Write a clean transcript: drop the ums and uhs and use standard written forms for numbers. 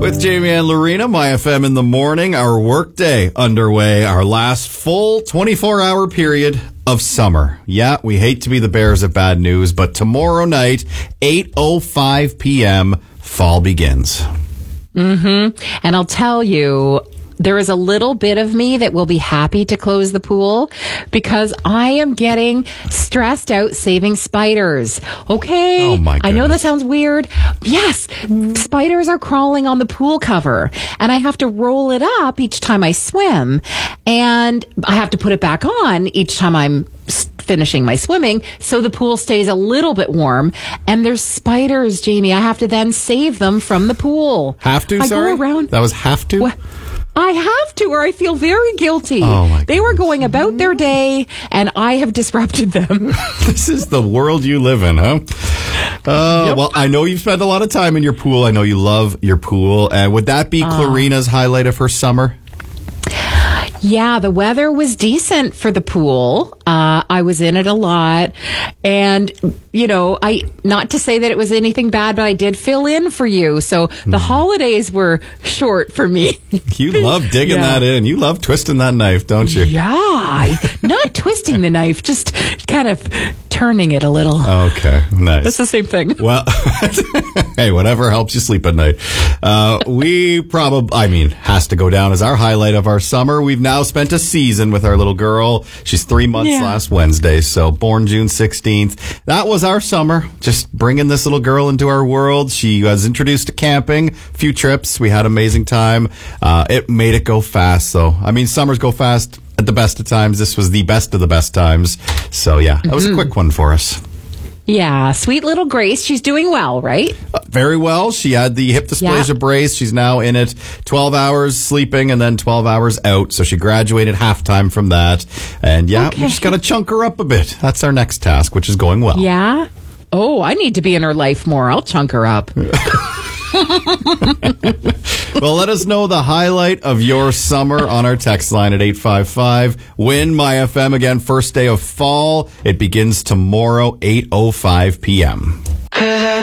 With Jamie and Lorena, My FM in the morning, our workday underway, our last full 24-hour period of summer. Yeah, we hate to be the bearers of bad news, but tomorrow night, 8:05 p.m., fall begins. And I'll tell you, there is a little bit of me that will be happy to close the pool because I am getting stressed out saving spiders. Okay. Oh my I know that goodness. sounds weird. Yes. Spiders are crawling on the pool cover and I have to roll it up each time I swim and I have to put it back on each time I'm finishing my swimming so the pool stays a little bit warm. And there's spiders, Jamie. I have to then save them from the pool. Have to, I sorry? go around. That was have to? What? I have to, or I feel very guilty. Oh, my They were goodness. going about their day, and I have disrupted them. This is the world you live in, huh? Well, I know you've spent a lot of time in your pool. I know you love your pool. And would that be Clarina's highlight of her summer? Yeah, the weather was decent for the pool. I was in it a lot. And, you know, not to say that it was anything bad, but I did fill in for you. So the holidays were short for me. You love digging Yeah. that in. You love twisting that knife, don't you? Yeah, not twisting the knife, just kind of turning it a little. Okay, nice. That's the same thing. Well, hey, whatever helps you sleep at night. Has to go down as our highlight of our summer. We've now spent a season with our little girl. She's 3 months last Wednesday, so born June 16th. That was our summer, just bringing this little girl into our world. She was introduced to camping, a few trips. We had an amazing time. It made it go fast, though. I mean, summers go fast at the best of times. This was the best of the best times. So, yeah, that was a quick one for us. Yeah, sweet little Grace. She's doing well, right? Very well. She had the hip dysplasia brace. She's now in it 12 hours sleeping and then 12 hours out. So she graduated halftime from that. And we just got to chunk her up a bit. That's our next task, which is going well. Yeah. Oh, I need to be in her life more. I'll chunk her up. Well, let us know the highlight of your summer on our text line at 855. Win My FM again, first day of fall. It begins tomorrow, 8:05 p.m.